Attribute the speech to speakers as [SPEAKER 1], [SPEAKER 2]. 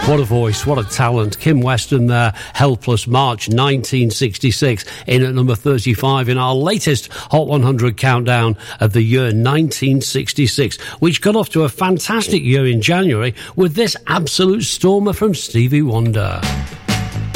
[SPEAKER 1] What a voice, what a talent. Kim Weston there, Helpless, March 1966, in at number 35 in our latest Hot 100 countdown of the year 1966, which got off to a fantastic year in January with this absolute stormer from Stevie Wonder.